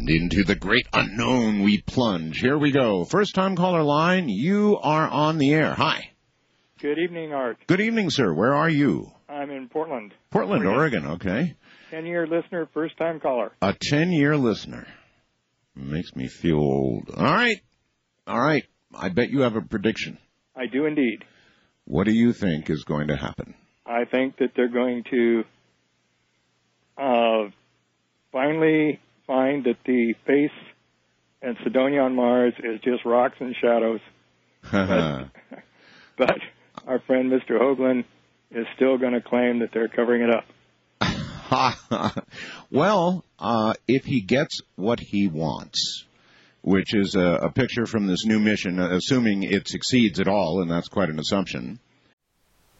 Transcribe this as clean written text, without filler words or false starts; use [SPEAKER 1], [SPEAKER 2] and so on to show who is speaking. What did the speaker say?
[SPEAKER 1] And into the great unknown we plunge. Here we go. First-time caller line, you are on the air. Hi.
[SPEAKER 2] Good evening, Art.
[SPEAKER 1] Good evening, sir. Where are you?
[SPEAKER 2] I'm in Portland.
[SPEAKER 1] Portland, Oregon. Okay.
[SPEAKER 2] 10-year listener, first-time caller.
[SPEAKER 1] A 10-year listener. Makes me feel old. All right. I bet you have a prediction.
[SPEAKER 2] I do indeed.
[SPEAKER 1] What do you think is going to happen?
[SPEAKER 2] I think that they're going to finally find that the face and Cydonia on Mars is just rocks and shadows. But our friend Mr. Hoagland is still going to claim that they're covering it up.
[SPEAKER 1] Well, if he gets what he wants, which is a picture from this new mission, assuming it succeeds at all, and that's quite an assumption,